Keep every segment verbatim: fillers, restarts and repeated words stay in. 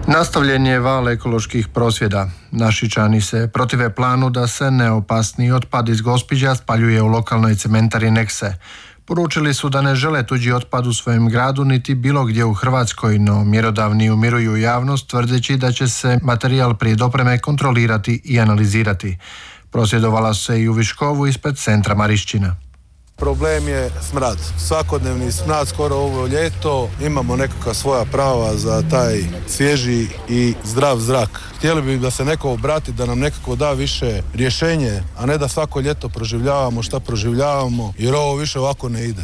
Nastavljen je val ekoloških prosvjeda. Našičani se protive planu da se neopasni otpad iz Gospića spaljuje u lokalnoj cementari Nekse. Poručili su da ne žele tuđi otpad u svojem gradu niti bilo gdje u Hrvatskoj, no mjerodavni umiruju javnost tvrdeći da će se materijal prije dopreme kontrolirati i analizirati. Prosvjedovala se i u Viškovu ispred centra Marišćina. Problem je smrad. Svakodnevni smrad skoro ovo ljeto. Imamo nekakva svoja prava za taj svježi i zdrav zrak. Htjeli bi da se neko obrati, da nam nekako da više rješenje, a ne da svako ljeto proživljavamo šta proživljavamo, jer ovo više ovako ne ide.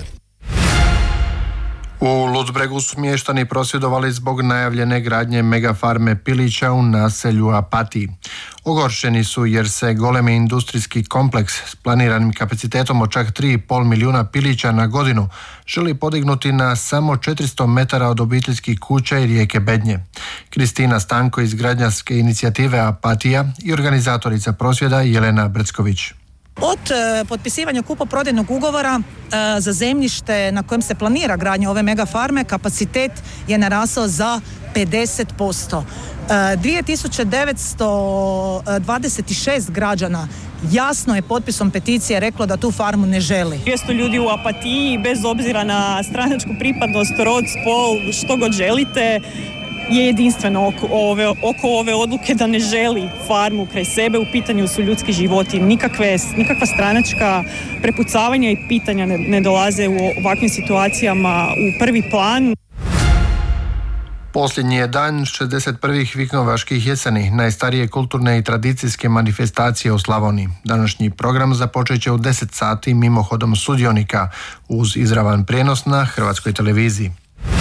U Ludbregu su mještani prosvjedovali zbog najavljene gradnje megafarme pilića u naselju Apatiji. Ogorčeni su jer se golemi industrijski kompleks s planiranim kapacitetom od čak tri i pol milijuna pilića na godinu želi podignuti na samo četiristo metara od obiteljskih kuća i rijeke Bednje. Kristina Stanko iz građanske inicijative Apatija i organizatorica prosvjeda Jelena Brecković. Od e, potpisivanja kupoprodajnog ugovora e, za zemljište na kojem se planira gradnja ove megafarme, kapacitet je narasao za pedeset posto. E, dvije tisuće devetsto dvadeset šest građana jasno je potpisom peticije reklo da tu farmu ne želi. dvjesto ljudi u Apatiji, bez obzira na stranačku pripadnost, rod, spol, što god želite, je jedinstveno oko ove, oko ove odluke da ne želi farmu kraj sebe. U pitanju su ljudski životi. Nikakve, nikakva stranačka prepucavanja i pitanja ne, ne dolaze u ovakvim situacijama u prvi plan. Posljednji je dan šezdeset prvih viknovaških jeseni, najstarije kulturne i tradicijske manifestacije u Slavoniji. Današnji program započet će u deset sati mimohodom sudionika uz izravan prijenos na Hrvatskoj televiziji.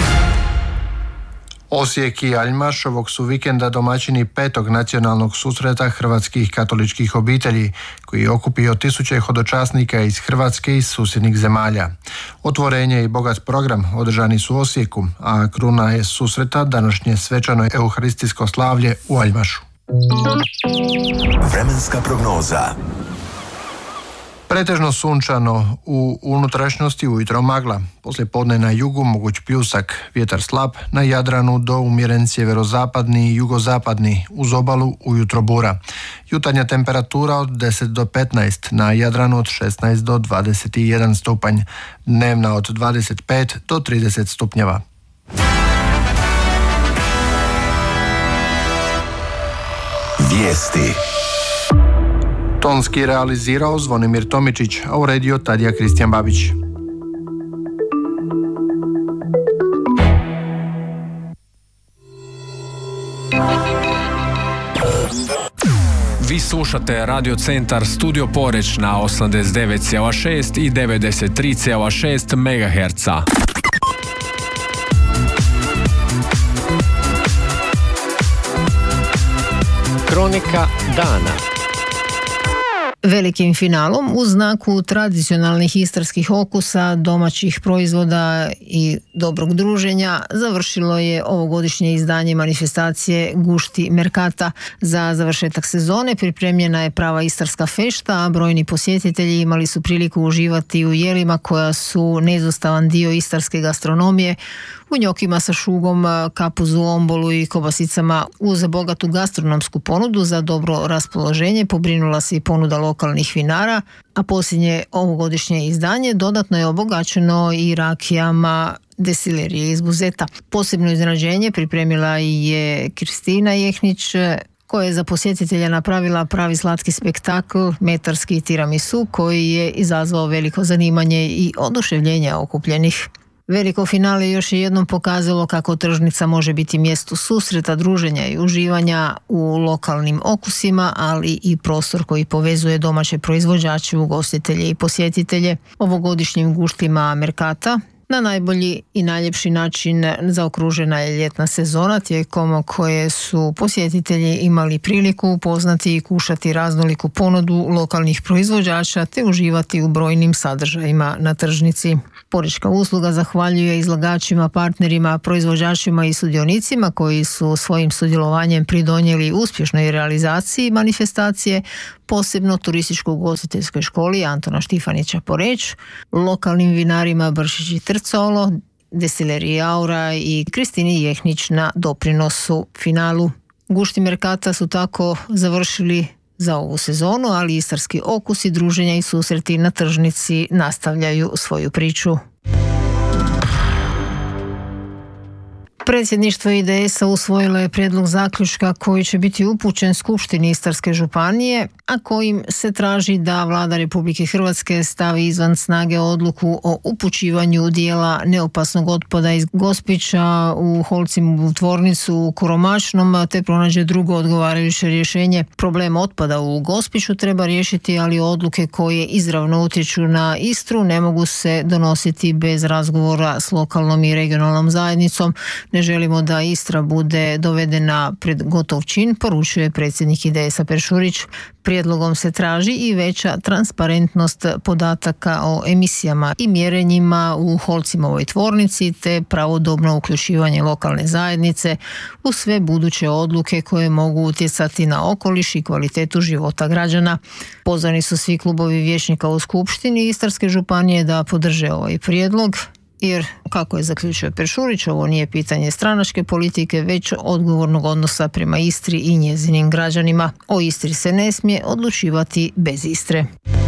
Osijek i Aljmaš ovog su vikenda domaćini petog nacionalnog susreta hrvatskih katoličkih obitelji, koji je okupio tisuće hodočasnika iz Hrvatske i susjednih zemalja. Otvorenje i bogat program održani su u Osijeku, a kruna je susreta današnje svečano euharistijsko slavlje u Aljmašu. Vremenska prognoza. Pretežno sunčano, u unutrašnjosti ujutro magla, poslije podne na jugu moguć pljusak, vjetar slab, na Jadranu do umjeren sjeverozapadni i jugozapadni, uz obalu ujutro bura. Jutarnja temperatura od deset do petnaest, na Jadranu od šesnaest do dvadeset jedan stupanj, dnevna od dvadeset pet do trideset stupnjeva. Vijesti. Tonski realizirao Zvonimir Tomičić, a uredio Tadija Kristijan Babić. Vi slušate Radio Centar Studio Poreč na osamdeset devet zarez šest i devedeset tri zarez šest megaherca. Kronika dana. Velikim finalom u znaku tradicionalnih istarskih okusa, domaćih proizvoda i dobrog druženja završilo je ovogodišnje izdanje manifestacije Gušti Merkata. Za završetak sezone pripremljena je prava istarska fešta, a brojni posjetitelji imali su priliku uživati u jelima koja su neizostavan dio istarske gastronomije, u njokima sa šugom, kapuzu, ombolu i kobasicama. Uz bogatu gastronomsku ponudu za dobro raspoloženje pobrinula se i ponuda lokalnih vinara, a posljednje ovogodišnje izdanje dodatno je obogaćeno i rakijama destilerije iz Buzeta. Posebno iznenađenje pripremila je Kristina Jehnić, koja je za posjetitelja napravila pravi slatki spektakl, metarski tiramisu, koji je izazvao veliko zanimanje i oduševljenje okupljenih. Veliko finale još je jednom pokazalo kako tržnica može biti mjesto susreta, druženja i uživanja u lokalnim okusima, ali i prostor koji povezuje domaće proizvođače, ugostitelje i posjetitelje. Ovogodišnjim guštima Merkata na najbolji i najljepši način zaokružena je ljetna sezona, tijekom koje su posjetitelji imali priliku upoznati i kušati raznoliku ponudu lokalnih proizvođača te uživati u brojnim sadržajima na tržnici. Porečka usluga zahvaljuje izlagačima, partnerima, proizvođačima i sudionicima koji su svojim sudjelovanjem pridonijeli uspješnoj realizaciji manifestacije, posebno turističko-ugostiteljskoj školi Antona Štifanića Poreč, lokalnim vinarima Bršić i Trcolo Destileriji Aura i Kristini Jehnić na doprinosu finalu. Gušti Merkata su tako završili za ovu sezonu, ali istarski okusi, druženja i susreti na tržnici nastavljaju svoju priču. Predsjedništvo I D S-a usvojilo je prijedlog zaključka koji će biti upućen Skupštini Istarske županije, a kojim se traži da Vlada Republike Hrvatske stavi izvan snage odluku o upućivanju dijela neopasnog otpada iz Gospića u Holcimovu tvornicu u Koromačnom, te pronađe drugo odgovarajuće rješenje. Problem otpada u Gospiću treba riješiti, ali odluke koje izravno utječu na Istru ne mogu se donositi bez razgovora s lokalnom i regionalnom zajednicom. Ne želimo da Istra bude dovedena pred gotov čin, poručuje predsjednik I D S-a Peršurić. Prijedlogom se traži i veća transparentnost podataka o emisijama i mjerenjima u Holcimovoj tvornici, te pravodobno uključivanje lokalne zajednice u sve buduće odluke koje mogu utjecati na okoliš i kvalitetu života građana. Pozvani su svi klubovi vijećnika u Skupštini Istarske županije da podrže ovaj prijedlog, jer, kako je zaključio Peršurić, ovo nije pitanje stranačke politike, već odgovornog odnosa prema Istri i njezinim građanima. O Istri se ne smije odlučivati bez Istre.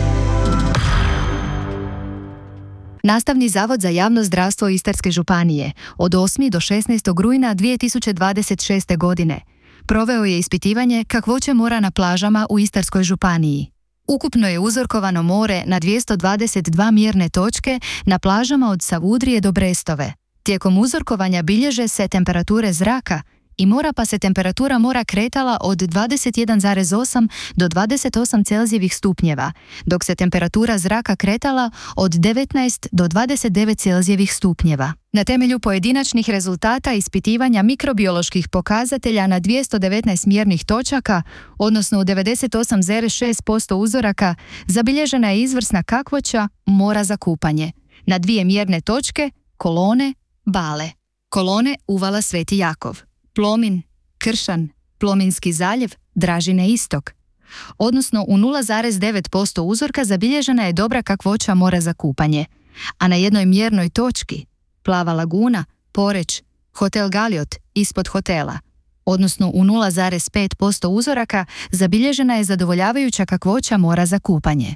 Nastavni zavod za javno zdravstvo Istarske županije od osmog do šesnaestog rujna dvije tisuće dvadeset šeste. godine proveo je ispitivanje kakvoće mora na plažama u Istarskoj županiji. Ukupno je uzorkovano more na dvjesto dvadeset dva mjerne točke na plažama od Savudrije do Brestove. Tijekom uzorkovanja bilježe se temperature zraka i mora, pa se temperatura mora kretala od dvadeset jedan zarez osam do dvadeset osam Celzijevih stupnjeva, dok se temperatura zraka kretala od devetnaest do dvadeset devet Celzijevih stupnjeva. Na temelju pojedinačnih rezultata ispitivanja mikrobioloških pokazatelja na dvjesto devetnaest mjernih točaka, odnosno u devedeset osam zarez šest posto uzoraka, zabilježena je izvrsna kakvoća mora za kupanje. Na dvije mjerne točke Kolone, Bale. Kolone, uvala Sveti Jakov. Plomin, Kršan, Plominski zaljev, Dražine istok. Odnosno u nula zarez devet posto uzorka zabilježena je dobra kakvoća mora za kupanje, a na jednoj mjernoj točki Plava laguna, Poreć, Hotel Galiot ispod hotela, odnosno u nula zarez pet posto uzoraka zabilježena je zadovoljavajuća kakvoća mora za kupanje.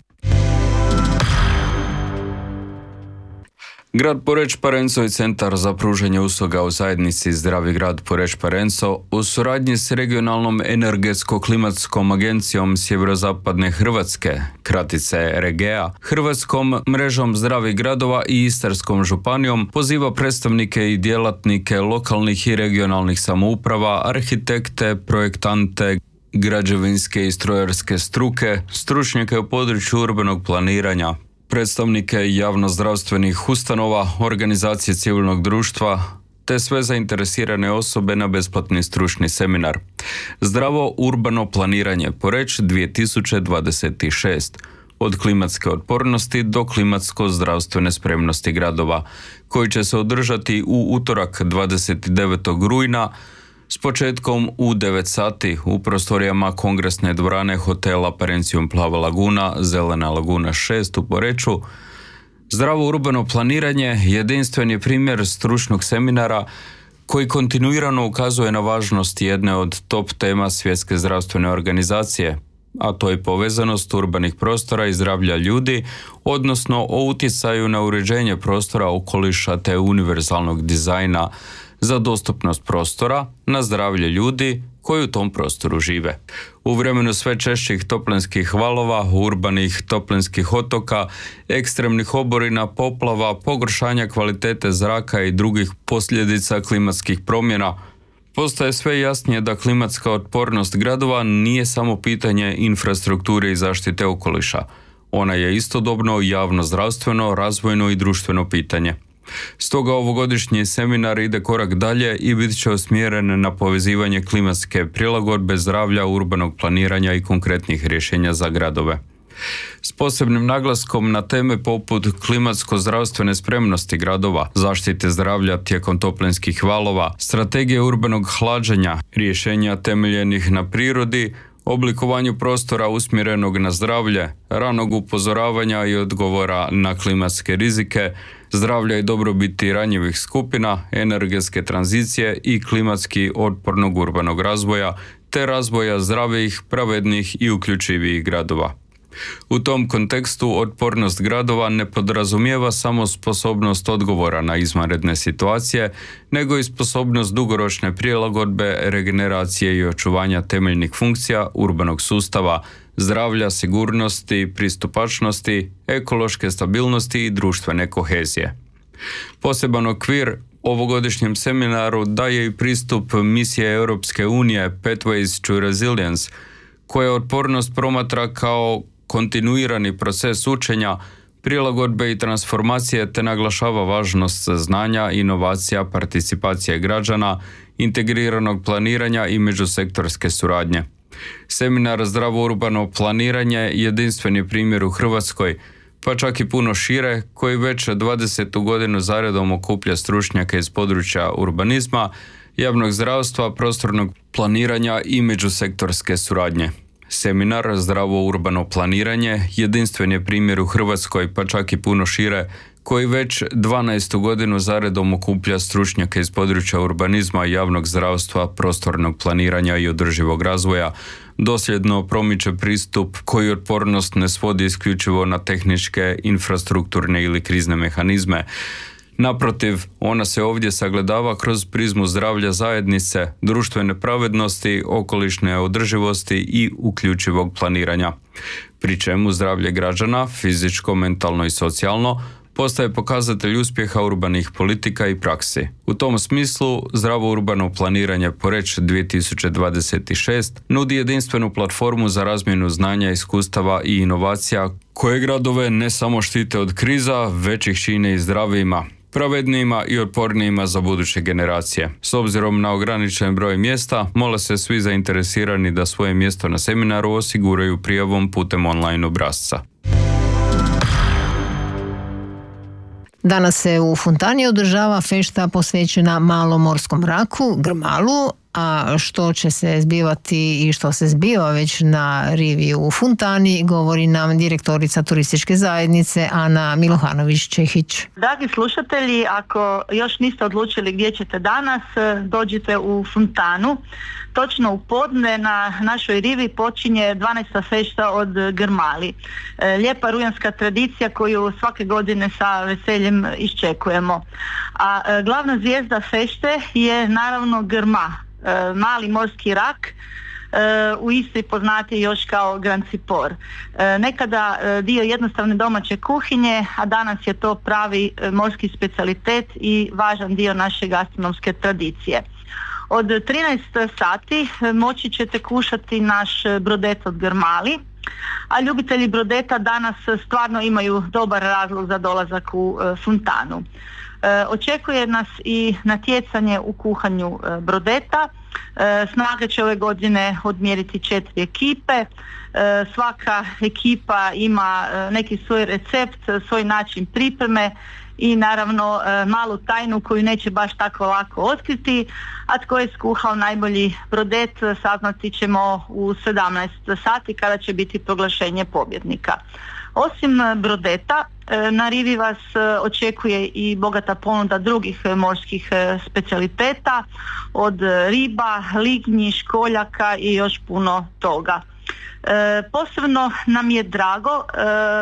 Grad Poreč Parenco i Centar za pružanje usluga u zajednici Zdravi grad Poreč Parenco u suradnji s regionalnom energetsko-klimatskom agencijom Sjeverozapadne Hrvatske, kratice REGEA, Hrvatskom mrežom zdravih gradova i Istarskom županijom poziva predstavnike i djelatnike lokalnih i regionalnih samouprava, arhitekte, projektante, građevinske i strojarske struke, stručnjake u području urbanog planiranja, predstavnike javnozdravstvenih ustanova, organizacije civilnog društva, te sve zainteresirane osobe na besplatni stručni seminar. Zdravo urbano planiranje Poreč dvije tisuće dvadeset šest. Od klimatske otpornosti do klimatsko-zdravstvene spremnosti gradova, koji će se održati u utorak dvadeset devetog rujna s početkom u devet sati u prostorijama kongresne dvorane hotela Parencium Plava laguna, Zelena laguna šest u Poreču. Zdravo urbano planiranje jedinstven je primjer stručnog seminara koji kontinuirano ukazuje na važnost jedne od top tema Svjetske zdravstvene organizacije, a to je povezanost urbanih prostora i zdravlja ljudi, odnosno o utjecaju na uređenje prostora, okoliša te univerzalnog dizajna za dostupnost prostora na zdravlje ljudi koji u tom prostoru žive. U vremenu sve češćih toplinskih valova, urbanih toplinskih otoka, ekstremnih oborina, poplava, pogoršanja kvalitete zraka i drugih posljedica klimatskih promjena, postaje sve jasnije da klimatska otpornost gradova nije samo pitanje infrastrukture i zaštite okoliša. Ona je istodobno javno zdravstveno, razvojno i društveno pitanje. Stoga ovogodišnji seminar ide korak dalje i bit će usmjeren na povezivanje klimatske prilagodbe, zdravlja, urbanog planiranja i konkretnih rješenja za gradove. S posebnim naglaskom na teme poput klimatsko-zdravstvene spremnosti gradova, zaštite zdravlja tijekom toplinskih valova, strategije urbanog hlađenja, rješenja temeljenih na prirodi, oblikovanju prostora usmjerenog na zdravlje, ranog upozoravanja i odgovora na klimatske rizike, zdravlja i dobrobiti ranjivih skupina, energetske tranzicije i klimatski otpornog urbanog razvoja, te razvoja zdravijih, pravednih i uključivijih gradova. U tom kontekstu otpornost gradova ne podrazumijeva samo sposobnost odgovora na izvanredne situacije, nego i sposobnost dugoročne prilagodbe, regeneracije i očuvanja temeljnih funkcija urbanog sustava, zdravlja, sigurnosti, pristupačnosti, ekološke stabilnosti i društvene kohezije. Poseban okvir ovogodišnjem seminaru daje i pristup misije Europske unije Pathways to Resilience, koja otpornost promatra kao kontinuirani proces učenja, prilagodbe i transformacije te naglašava važnost znanja, inovacija, participacije građana, integriranog planiranja i međusektorske suradnje. Seminar Zdravo urbano planiranje jedinstveni primjer u Hrvatskoj, pa čak i puno šire, koji već dvadesetu godinu zaredom okuplja stručnjake iz područja urbanizma, javnog zdravstva, prostornog planiranja i međusektorske suradnje. Seminar Zdravo urbano planiranje jedinstven je primjer u Hrvatskoj, pa čak i puno šire, koji već dvanaestu godinu zaredom okuplja stručnjake iz područja urbanizma, javnog zdravstva, prostornog planiranja i održivog razvoja, dosljedno promiče pristup koji otpornost ne svodi isključivo na tehničke, infrastrukturne ili krizne mehanizme. Naprotiv, ona se ovdje sagledava kroz prizmu zdravlja zajednice, društvene pravednosti, okolišne održivosti i uključivog planiranja. Pri čemu zdravlje građana, fizičko, mentalno i socijalno, postaje pokazatelj uspjeha urbanih politika i praksi. U tom smislu, Zdravo urbano planiranje Poreč dvije tisuće dvadeset šest nudi jedinstvenu platformu za razmjenu znanja, iskustava i inovacija koje gradove ne samo štite od kriza, već ih čine i zdravijima, pravednijima i otpornijima za buduće generacije. S obzirom na ograničen broj mjesta, mole se svi zainteresirani da svoje mjesto na seminaru osiguraju prijavom putem online obrasca. Danas se u Funtani održava fešta posvećena malomorskom raku, grmalu, a što će se zbivati i što se zbiva već na rivi u Funtani, govori nam direktorica turističke zajednice Ana Milohanović-Čehić. Dragi slušatelji, ako još niste odlučili gdje ćete danas, dođite u Funtanu. Točno u podne na našoj rivi počinje dvanaesta fešta od grmali. Lijepa rujanska tradicija koju svake godine sa veseljem iščekujemo. A glavna zvijezda fešte je naravno grma, mali morski rak, u Istri poznati još kao grancipor. Nekada dio jednostavne domaće kuhinje, a danas je to pravi morski specijalitet i važan dio naše gastronomske tradicije. Od trinaest sati moći ćete kušati naš brodet od grmali, a ljubitelji brodeta danas stvarno imaju dobar razlog za dolazak u Funtanu. Očekuje nas i natjecanje u kuhanju brodeta. Snage će ove godine odmjeriti četiri ekipe. Svaka ekipa ima neki svoj recept, svoj način pripreme i naravno malu tajnu koju neće baš tako lako otkriti, a tko je skuhao najbolji brodet saznati ćemo u sedamnaest sati kada će biti proglašenje pobjednika. Osim brodeta, na rivi vas očekuje i bogata ponuda drugih morskih specijaliteta, od riba, lignji, školjaka i još puno toga. Posebno nam je drago